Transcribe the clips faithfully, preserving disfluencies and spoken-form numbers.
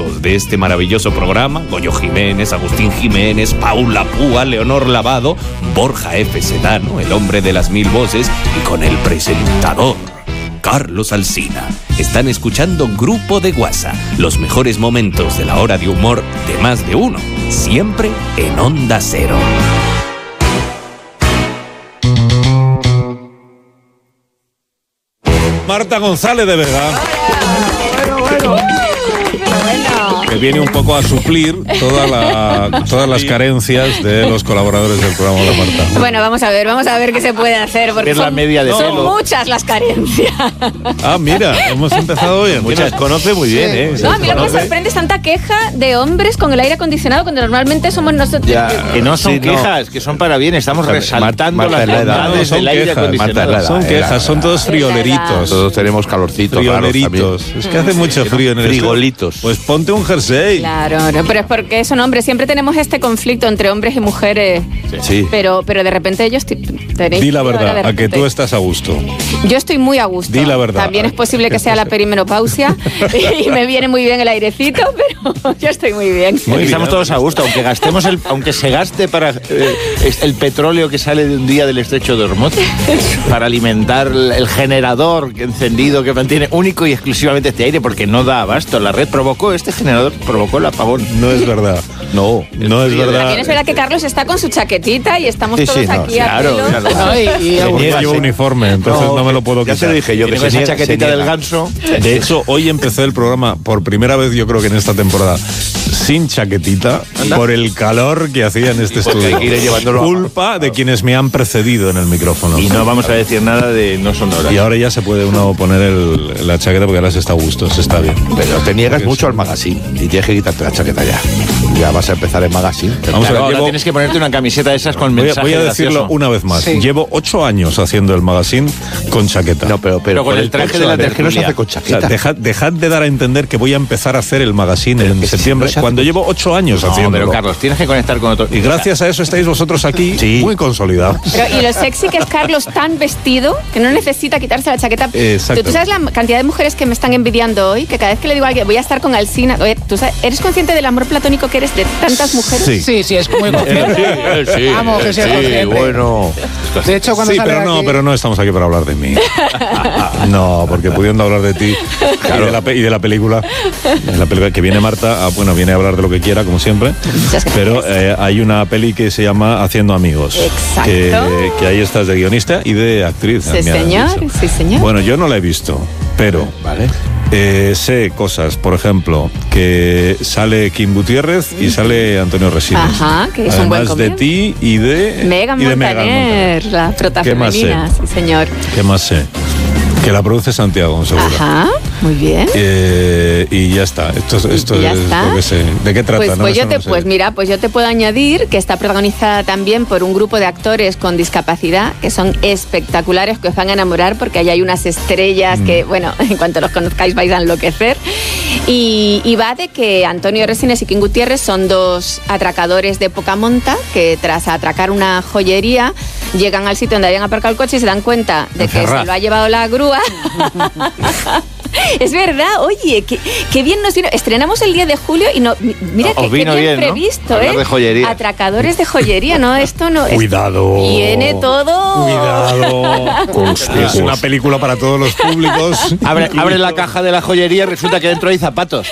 hijos de este maravilloso programa: Goyo Jiménez, Agustín Jiménez, Paula Púa, Leonor Lavado, Borja F. Sedano, el hombre de las mil voces, y con el presentador Carlos Alsina. Están escuchando Grupo de Guasa, los mejores momentos de la hora de humor de más de uno, siempre en Onda Cero. Marta González de Vega. Bueno, bueno, bueno. Que viene un poco a suplir toda la, todas las carencias de los colaboradores del programa de Marta. Bueno, vamos a ver, vamos a ver qué se puede hacer, porque Es la son, media de son pelo. muchas las carencias. Ah, mira, hemos empezado bien. Muchas conoce muy bien, ¿eh? No, a mí lo que me sorprende es tanta queja de hombres con el aire acondicionado cuando normalmente somos nosotros. Ya, que no son Sí, no. quejas, que son para bien. Estamos Marta- resaltando Marta las es la edad. bondades Son del aire quejas, acondicionado. Marta es la edad. Son quejas, son todos frioleritos. Todos tenemos calorcitos raros Frioleritos. también. Es que hace mucho frío en el Frigolitos. Pues ponte un jersey. Claro, no, pero es porque son hombres. Siempre tenemos este conflicto entre hombres y mujeres. Sí. Pero, pero de repente ellos t- tenéis. Di la ahora verdad, de a que repente- tú estás a gusto. Yo estoy muy a gusto. Di la verdad. También es posible que sea la perimenopausia y me viene muy bien el airecito, pero yo estoy muy bien. Muy bien. Estamos todos a gusto, aunque gastemos el, aunque se gaste para eh, es- el petróleo que sale de un día del estrecho de Hormuz para alimentar el, el generador encendido que mantiene único y exclusivamente este aire, porque no da abasto. La red provocó, este generador provocó el apagón. No es verdad. No. No es verdad. También es verdad que Carlos está con su chaquetita y estamos Sí, todos sí, no, aquí a claro, pelo. claro. No, y- y- Yo niega, llevo se- uniforme, entonces no, me lo puedo Ya quitar. se lo dije yo, que Tiene se esa niega- chaquetita se del niega. ganso. De hecho, hoy empecé el programa por primera vez, yo creo que en esta temporada, sin chaquetita, Anda. por el calor que hacía en este Porque estudio. hay que ir llevándolo a- Culpa de quienes me han precedido en el micrófono. Y no vamos a decir nada de no son horas. Y ahora ya se puede uno poner el- la chaqueta porque ahora se está a gusto, se está bien. Pero te niegas mucho al magazine y tienes que quitarte la chaqueta ya. Ya vas a empezar en magazine. Vamos a Claro, ver, ahora llevo- tienes que ponerte una camiseta de esas con Voy a, mensaje voy a decirlo gracioso. una vez más. Sí. Llevo ocho años haciendo el magazine con chaqueta. No, pero, pero, Pero con por el traje coche, de la a ver, que no se tertulia. hace con O sea, chaqueta. dejad, dejad de dar a entender que voy a empezar a hacer el magazine en que si septiembre, no se hace cuando con- llevo ocho años No, haciéndolo. pero Carlos, tienes que conectar con otro. Y gracias a eso estáis vosotros aquí Sí. muy consolidados. Pero, y lo sexy que es Carlos tan vestido que no necesita quitarse la chaqueta. Exacto. ¿Tú, tú sabes la cantidad de mujeres que me están envidiando hoy? Que cada vez que le digo a alguien, voy a estar con Alsina. Oye, ¿tú sabes, ¿eres consciente del amor platónico que eres de tantas mujeres? Sí. Sí, sí, es muy consciente. Sí, Vamos, que sea sí, consciente. bueno. De hecho, cuando Sí, sale pero no, aquí- pero no estamos aquí para hablar de mí. No, porque pudiendo hablar de ti y, de la, pe- y de la película, en la película que viene Marta, ah, bueno, viene a hablar de lo que quiera, como siempre, Muchas gracias. pero eh, hay una peli que se llama Haciendo Amigos. Exacto. Que, que ahí estás de guionista y de actriz. Sí, me han señor, dicho. sí, señor. Bueno, yo no la he visto, pero Vale. eh, sé cosas, por ejemplo, que sale Kim Gutiérrez y sale Antonio Resines. Ajá, que es un buen Además de comienzo. ti y de Megan y de Megan Montaner, la prota ¿Qué más sé? femenina, sí, señor. ¿Qué más sé? Que la produce Santiago, seguro. Ajá, muy bien. Eh, y ya está. Esto, es- esto Y ya es está. lo que sé. ¿De qué trata? Pues, No, pues, yo eso te, no sé. pues mira, pues yo te puedo añadir que está protagonizada también por un grupo de actores con discapacidad que son espectaculares, que os van a enamorar porque ahí hay unas estrellas Mm. que, bueno, en cuanto los conozcáis vais a enloquecer. Y, y va de que Antonio Resines y Kim Gutiérrez son dos atracadores de poca monta que tras atracar una joyería llegan al sitio donde habían aparcado el coche y se dan cuenta de que Ferraz. se lo ha llevado la grúa. Es verdad, oye, qué, qué bien nos vino. Estrenamos el diez de julio y no, mi- mira Os que qué vino bien, bien, ¿no? previsto, Hablar ¿eh? de joyería. Atracadores de joyería, ¿no? Esto no es. Cuidado. Viene todo. Cuidado. Es una película para todos los públicos. Abre, abre la caja de la joyería y resulta que dentro hay zapatos.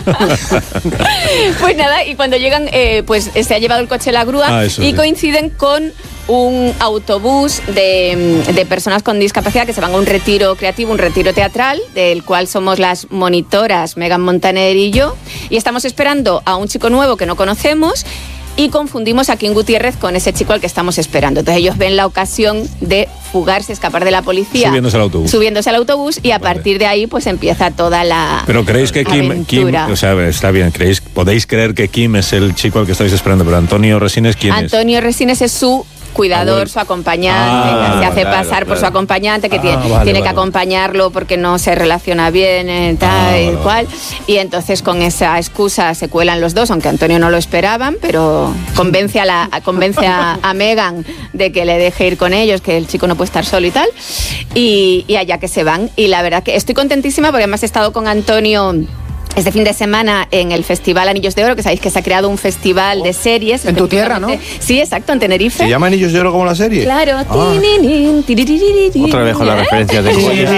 Pues nada, y cuando llegan, eh, pues se ha llevado el coche la grúa Ah, eso y sí. coinciden con un autobús de, de personas con discapacidad que se van a un retiro creativo, un retiro teatral, del cual somos las monitoras Megan Montaner y yo, y estamos esperando a un chico nuevo que no conocemos y confundimos a Kim Gutiérrez con ese chico al que estamos esperando. Entonces ellos ven la ocasión de fugarse, escapar de la policía. Subiéndose al autobús. Subiéndose al autobús y a Vale. partir de ahí pues empieza toda la Pero creéis que Kim, Kim, aventura. o sea, está bien, creéis, podéis creer que Kim es el chico al que estáis esperando, pero Antonio Resines, ¿quién Antonio Resines es su cuidador, Abuelo. su acompañante, Ah, que se hace claro, pasar por claro. su acompañante, que Ah, tiene, vale, tiene que vale. acompañarlo porque no se relaciona bien, eh, tal Ah, y vale, cual. Y entonces con esa excusa se cuelan los dos, aunque Antonio no lo esperaban, pero convence a la convence a, a Megan de que le deje ir con ellos, que el chico no puede estar solo y tal. Y, y allá que se van. Y la verdad que estoy contentísima porque además he estado con Antonio este fin de semana en el Festival Anillos de Oro, que sabéis que se ha creado un festival de series. En tu tierra, ¿no? Sí, exacto, en Tenerife. ¿Se llama Anillos de Oro como la serie? Claro. Ah. Tininin, tiririririn. Otra vez con las referencias de joyas.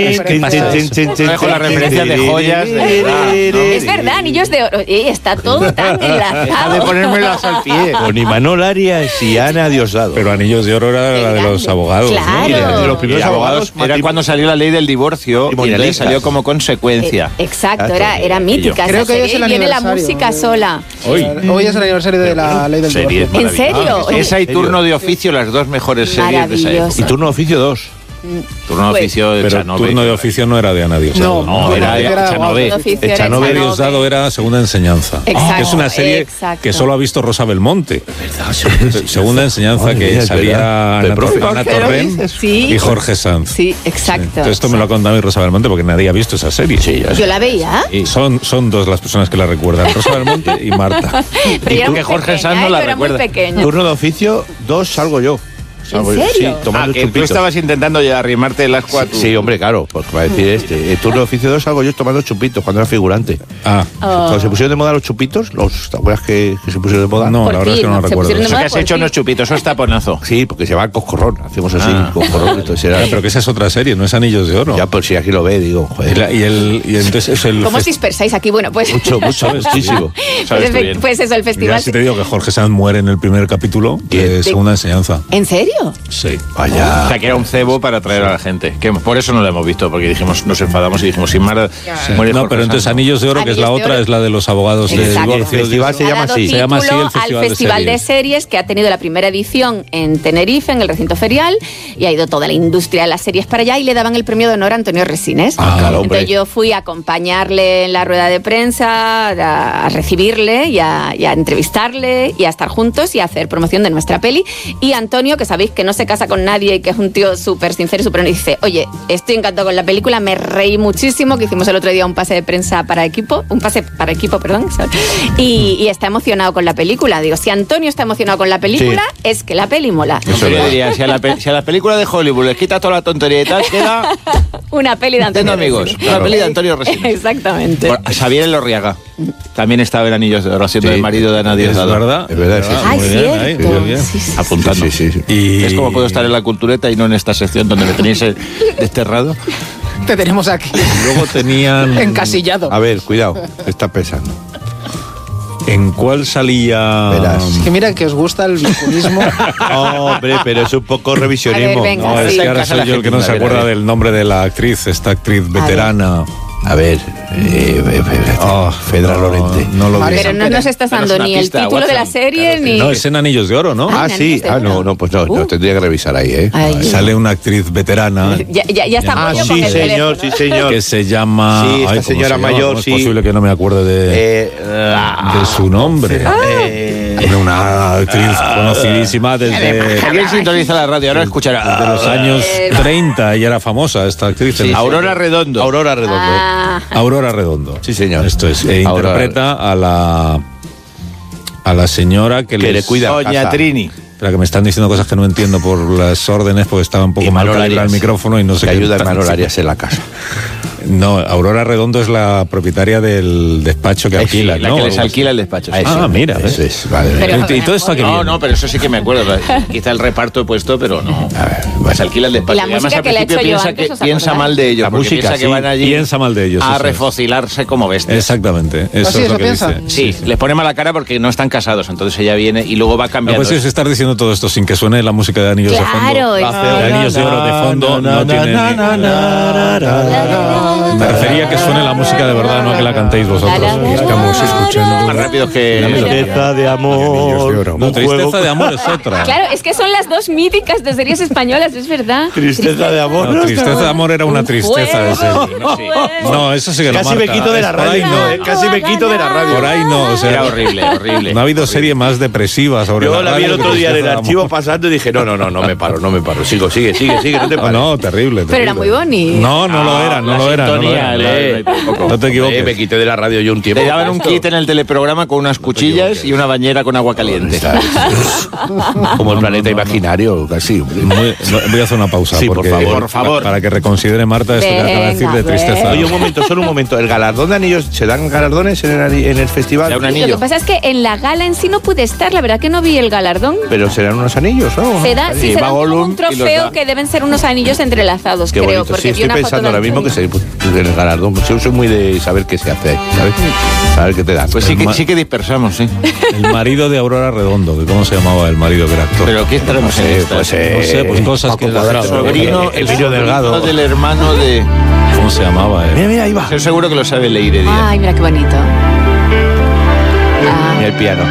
Otra vez con las referencias de joyas. De verdad, ¿no? Es verdad, Anillos de Oro. Eh, está todo tan Deja enlazado. de ponérmelas al pie. Con Imanol Arias y Ana Diosdado. Pero Anillos de Oro era la de los abogados. Claro. ¿no? De los primeros Y abogados, abogados, era matri- cuando salió la ley del divorcio y entonces Matrimonialistas. salió como consecuencia. Eh, exacto, era, era mítica. Creo esa que hoy es serie, el y viene la aniversario. música sola. Hoy. Hoy es el aniversario de la ley del Serie divorcio. ¿En serio? Oye, Esa y Turno de Oficio, las dos mejores series de esa Maravilloso. Y época. Turno de Oficio dos. Turno de Pues- Oficio de Pero Chanove. turno de oficio no era de Ana Diosdado. No, era de era Chanove. Turno de Oficio era Echanove Echanove. Diosdado era Segunda Enseñanza. Exacto, Que es una serie exacto. que solo ha visto Rosa Belmonte. Segunda Enseñanza, Madre que mía, es salía verdad. Ana, Del profe. Ana ¿Qué lo Torrent dices? Sí. y Jorge Sanz. Sí, exacto. Entonces, esto me lo ha contado a mí Rosa Belmonte porque nadie ha visto esa serie. Sí, Yo la veía. Son, son dos las personas que la recuerdan, Rosa Belmonte y Marta. Pero yo era tú muy que Jorge pequeña, Sanz no ¿eh? la Yo era muy recuerdas? pequeña. Turno de Oficio dos salgo yo. Salgo yo. serio? Sí, tomando Ah, que tú chupitos. estabas intentando ya arrimarte el asco a tu... Sí, hombre, claro, porque va a decir este. El Turno de Oficio dos salgo yo tomando chupitos cuando era figurante. Ah, Cuando se pusieron de moda los chupitos, los, ¿te acuerdas que, que se pusieron de moda? no, Por la verdad es que fin, no se recuerdo. pusieron de Eso moda. que has por hecho ti. no es chupito, eso es taponazo. Sí, porque se llama coscorrón. Hacemos así, Ah. coscorrón. Entonces era. Ah, pero que esa es otra serie, no es Anillos de Oro. Ya, por si aquí lo ve, digo, Y, joder. la- y el, y entonces es el ¿Cómo os fest- dispersáis aquí? Bueno, pues. Mucho, mucho, muchísimo. pues, Sabes tú efe- bien. pues eso, el Ya festival. si te digo que Jorge Sanz muere en el primer capítulo de ¿Quién? Segunda Enseñanza. ¿En serio? Sí. Vaya. O sea, que era un cebo para atraer a la gente. Que por eso no lo hemos visto, porque dijimos, nos enfadamos y dijimos, sin Mara, muere No, Jorge pero entonces Sanz. Anillos de Oro, que es la Anillos de otra, Oro. es la de los abogados de Exacto. divorcio. El festival se Ha llama dado así. Se llama así título el Festival al de Festival de Series. Series, que ha tenido la primera edición en Tenerife, en el recinto ferial, y ha ido toda la industria de las series para allá y le daban el premio de honor a Antonio Resines. Ah, claro, hombre. Entonces yo fui a acompañarle en la rueda de prensa, a, a recibirle y a, y a entrevistarle y a estar juntos y a hacer promoción de nuestra peli. Y Antonio, que sabéis que no se casa con nadie y que es un tío súper sincero y súper honesto, dice, oye, estoy encantado con la película, me reí muchísimo, que hicimos el otro día un pase de prensa para equipo, un pase para equipo, perdón, y, y está emocionado con la película. Digo, si Antonio está emocionado con la película, es que la peli mola. Eso yo diría, si a, la pe- si a la película de Hollywood les quitas toda la tontería y tal, queda Una peli de Antonio Entiendo, amigos, Resines. una peli de Antonio Resines. Exactamente. Bueno, Xavier Elorriaga también estaba en Anillos de Oro haciendo Sí. de marido de Ana Es Diosdado. verdad. Es verdad, sí, sí. Ay, Muy bien, ahí, cierto. muy bien. Sí, sí. Apuntando. Sí, sí, sí. Y Es como puedo estar en la cultureta y no en esta sección donde me tenéis eh, desterrado. Te tenemos aquí, luego tenían... encasillado. A ver, cuidado, ¿qué estás pensando? ¿En cuál salía...? Verás. Es que mira que os gusta el vinculismo. No, hombre, pero es un poco revisionismo. A ver, venga. No, es Sí. que ahora En casa soy la yo el que gente, no se a ver, acuerda a ver. del nombre de la actriz, esta actriz veterana. A ver, eh, eh, eh, Ah, Fedra no, Lorente. No lo María vi. Pero no nos estás Danos dando una ni el pista, título de la Watson. serie Claro, ni... No, es en Anillos de Oro, ¿no? Ah, Ay, sí. Anillos de Ah, Oro. no, no, pues no, Uh. no, tendría que revisar ahí, ¿eh? Ay. Sale una actriz veterana Ya, ya, ya está Ah, Moyo sí, con el señor, teléfono. sí, señor. que se llama... Sí, esta ¿cómo señora se llama? mayor, ¿Cómo es sí. posible que no me acuerde de, Eh, ah, de su nombre? eh, Hombre, una actriz conocidísima desde, ¿Alguien sintoniza la radio? Ahora escuchará. desde los años Eh, treinta. Ella era famosa, esta actriz. Sí, En- Aurora Redondo. Aurora Redondo. Ah, Aurora Redondo. Sí, señor. Esto es. E Aurora- interpreta a la a la señora que, Que les- le cuida. Doña casa. Trini. Espera, que me están diciendo cosas que no entiendo por las órdenes porque estaba un poco Y mal Manol calibrado el Arias. micrófono y no sé Que qué ayuda a tal. Manol Arias en la casa. No, Aurora Redondo es la propietaria del despacho que Eh, alquila, La ¿no? que les alquila el despacho. sí. Ah, mira, ¿ves? Eso es, vale. Pero- ¿Y, y todo esto a qué No, viene? no, pero eso sí que me acuerdo. Quizá el reparto he puesto, pero no. A ver, Pues bueno. alquila el despacho. Y la además, música al que le he principio hecho yo piensa, antes, que, ¿os piensa acordáis? mal de ellos. La porque música, piensa que sí. van allí Piensa mal de ellos, a eso es. refocilarse como bestias. Exactamente, eso ¿Ah, sí, es eso lo que piensa? dice. Sí, les pone mala cara porque no están casados. Entonces ella viene y luego va No, cambiando. pues es estar diciendo todo esto sin que suene la música de Anillos Claro, de es- Fondo. De Anillos de Oro de fondo no tiene ni- Me refería a que suene la música de verdad, no a que la cantéis vosotros. Estamos escuchando más rápido que... Tristeza de amor. No, un Tristeza juego- de amor es otra. claro, es que son las dos míticas de series españolas, es verdad. Tristeza de amor. No, Tristeza de amor era una tristeza de serie. Juego, juego. No, eso sí que no, Casi me Marta. quito de la Es por ahí radio. no. eh, Casi me quito de la radio. Por ahí no, o sea, Era horrible, horrible. no ha habido serie más depresiva sobre Yo la vi radio el que otro día en el Tristeza de archivo amor. pasando y dije, no, no, no, no me paro, no me paro. Sigo, sigue, sigue, sigue, no te No, pares. no, terrible, Pero era terrible. muy bonito. No, no lo era, no la lo era. sintonía. no, le- No te equivoques. Eh, me quité de la radio yo un tiempo. Te daban un kit en el teleprograma con unas cuchillas y una bañera con agua caliente. Como el planeta imaginario, casi. Muy- voy a hacer una pausa. Sí, por porque- favor. Por favor. Para que reconsidere Marta esto que acaba de decir de Venga, tristeza. Oye, un momento, solo un momento. ¿El galardón de anillos, se dan galardones en el, en el festival? Da un Lo anillo. que pasa es que en la gala en sí no pude estar, la verdad que no vi el galardón. Pero serán unos anillos, ¿no? Se da, sí, Y se va da como Gollum un y los trofeo da. que deben ser unos anillos entrelazados, Qué creo, bonito. porque Sí, vi estoy una foto pensando de ahora mismo que Antonio. se, en el galardón. Yo soy muy de saber qué se hace ahí, ¿sabes? Saber qué te dan. Pues sí El que, ma- sí que dispersamos, sí. El marido de Aurora Redondo, que cómo se llamaba el marido que era actor. Pero ¿qué estaremos en esta? pues, eh, no sé, pues cosas que la gente- Sobrino, el el niño delgado. sobrino del hermano de... ¿Cómo se llamaba? eh? Mira, mira, ahí va. Yo seguro que lo sabe Leire Díaz. Ay, mira qué bonito. Ah, Mira el piano.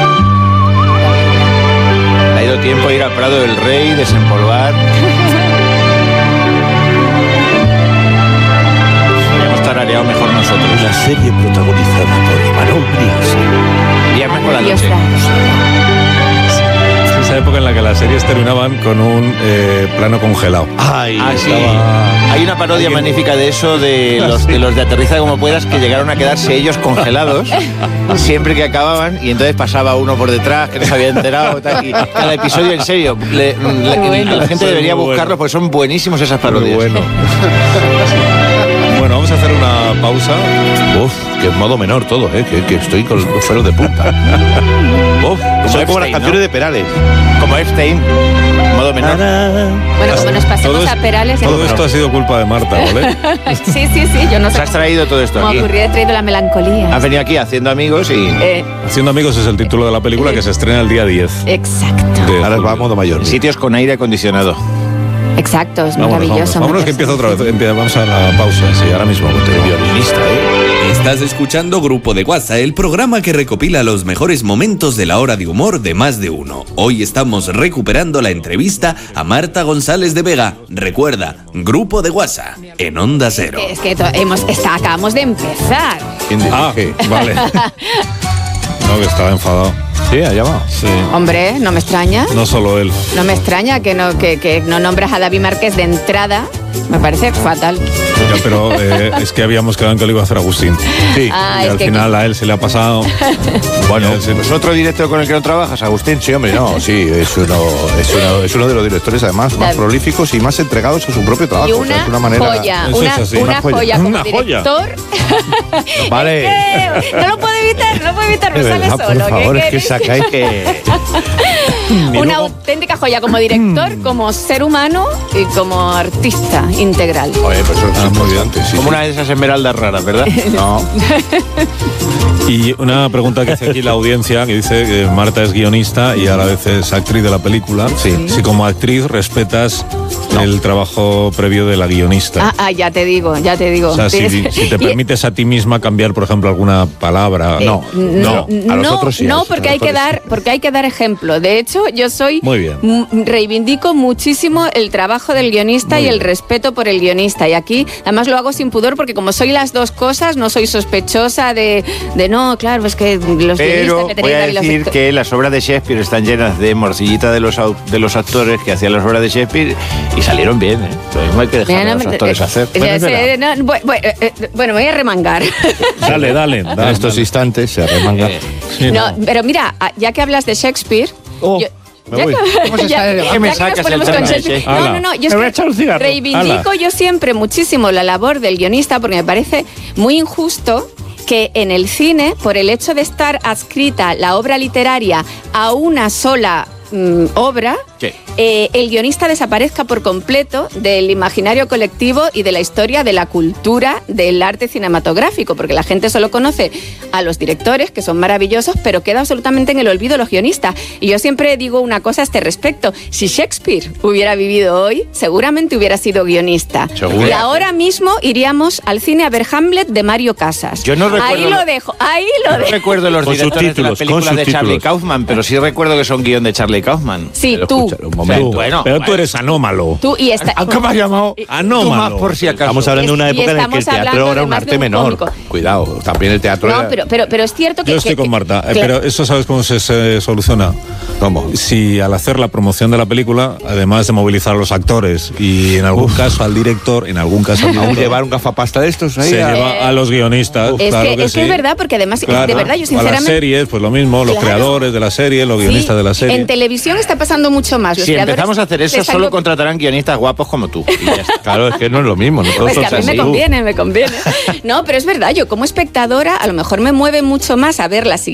Ha ido tiempo a ir al Prado del Rey, desempolvar. Habíamos tarareado mejor nosotros. La serie protagonizada por Imanol Brins. Viernes por la Dios noche. Es esa época en la que las series terminaban con un eh, plano congelado. Ay, Ah, sí. estaba- Hay una parodia Alguien- magnífica de eso, de los, de los de Aterriza como puedas, que llegaron a quedarse ellos congelados siempre que acababan, y entonces pasaba uno por detrás que no se había enterado. Tal, y cada episodio, en serio, le- la, bueno. la gente Son debería muy buscarlo bueno. porque son buenísimos esas Muy parodias. bueno. Bueno, vamos a hacer una pausa. Uf, que modo menor todo, ¿eh? Que, que estoy con los pelos de punta. Uf, soy como las Epstein, canciones ¿no? de Perales. Como Epstein, modo menor. bueno, como nos pasemos Todo es- a Perales... Todo en- esto ha sido culpa de Marta, ¿vale? sí, sí, sí, yo no sé Nos has traído todo esto cómo aquí. ocurrió, he traído la melancolía. Has venido aquí haciendo amigos y Eh, Haciendo amigos es el título de la película que se estrena el día diez. exacto, de Ahora julio. va a modo mayor. en sitios con aire acondicionado. exacto, es Vámonos, maravilloso. vámonos, vámonos que meterse. empieza otra vez. Empieza- Vamos a la pausa, sí, ahora mismo. Violinista, ¿eh? Estás escuchando Grupo de WhatsApp, el programa que recopila los mejores momentos de la hora de humor de Más de Uno. Hoy estamos recuperando la entrevista a Marta González de Vega. Recuerda, Grupo de WhatsApp, en Onda Cero. Es que to- hemos, está, acabamos de empezar. ¿Quién Ah, dirige? vale. No, que estaba enfadado. Sí, allá va. Sí. Hombre, no me extraña. No solo él. No me extraña que no, que, que no nombras a David Márquez de entrada. Me parece fatal. Ya, pero eh, es que habíamos quedado en que lo iba a hacer Agustín. Sí. Ah, y es al que- final a él se le ha pasado. Bueno, Ya, sí. pues otro director con el que no trabajas, Agustín. Sí, hombre, no, sí, es uno, es uno, es uno de los directores además más David. prolíficos y más entregados a su propio trabajo. Y O sea, una, es una manera. joya, Eso una, es así. una Una joya. joya como Una joya. director. Vale. Es que no lo puedo evitar, no lo puedo evitar, me De sale verdad, solo. por ¿qué favor, es que queréis? sacáis que. Una auténtica joya como director, como ser humano y como artista integral. Oye, pues eso es Ah, muy importante, sí, Como sí. una de esas esmeraldas raras, ¿verdad? No, Y una pregunta que hace aquí la audiencia, que dice que Marta es guionista y a la vez es actriz de la película. Sí. Si como actriz respetas el trabajo previo de la guionista. Ah, ah, ya te digo, ya te digo. O sea, si, Tienes- si te y- permites a ti misma cambiar, por ejemplo, alguna palabra. Eh, no, no, no. a los no, otros sí, a no, los- porque a hay los que otros dar, porque hay que dar ejemplo. De hecho, yo soy Muy bien. m- reivindico muchísimo el trabajo del guionista y el respeto por el guionista. Y aquí, además, lo hago sin pudor porque como soy las dos cosas, no soy sospechosa de, de no, claro, es que los Pero guionistas me voy tenéis a ahí los decir acto- que las obras de Shakespeare están llenas de morcillita de los, au- de los actores que hacían las obras de Shakespeare y salieron bien, ¿eh? Entonces no hay que dejar Mira, a no, los actores eh, hacer. eh, Bueno, es eh, verdad. no, bu- bu- eh, eh, bueno, me voy a remangar. Dale, dale. en dale, estos dale. instantes se arremanga. Eh, Sí, no, pero mira, ah, ya que hablas de Shakespeare. Oh, yo- me ya voy. que- ¿Cómo se ya- sale de- ya ¿Qué me que nos sacas el ponemos con tema Shakespeare- ese? No, Ala. no, no, yo Me es voy que a echar un cigarro. reivindico Ala. yo siempre muchísimo la labor del guionista porque me parece muy injusto que en el cine, por el hecho de estar adscrita la obra literaria a una sola mm, obra, Sí. eh, el guionista desaparezca por completo del imaginario colectivo y de la historia de la cultura del arte cinematográfico, porque la gente solo conoce a los directores, que son maravillosos, pero queda absolutamente en el olvido los guionistas. Y yo siempre digo una cosa a este respecto: si Shakespeare hubiera vivido hoy, seguramente hubiera sido guionista. Seguro. Y ahora mismo iríamos al cine a ver Hamlet de Mario Casas. Yo no recuerdo ahí lo- lo dejo, ahí lo No dejo. recuerdo los Con directores de las subtítulos, con películas de Charlie subtítulos. Kaufman, pero sí recuerdo que son guión de Charlie Kaufman. Sí, Pero tú. escucha, un momento. Tú, Bueno, pero tú bueno. eres anómalo. Tú y esta. Aunque me has llamado Anómalo. tú más por si acaso. Estamos hablando de una Y época en la que el estamos hablando teatro de era un más de arte un menor. cómico. Cuidado, también el teatro No, era. pero, pero, pero es cierto que. Yo estoy que- con Marta, eh, que- pero eso sabes cómo se, se soluciona. ¿Cómo? Si al hacer la promoción de la película, además de movilizar a los actores y en algún caso al director, en algún caso al ¿Aún director, llevar un gafapasta de estos ahí? se a- lleva a los guionistas. Es, claro que, que es que sí. es verdad, porque además, Claro. de verdad, yo O a las sinceramente... series, pues lo mismo, los Claro. creadores de la serie, los Sí, guionistas de la serie. En televisión está pasando mucho más. Los Si creadores empezamos a hacer eso, se están solo co- contratarán guionistas guapos como tú. Y ya está. Claro, es que no es lo mismo. Nosotros Pues que a mí me así. conviene, me conviene. No, pero es verdad, yo como espectadora a lo mejor me mueve mucho más a ver la siguiente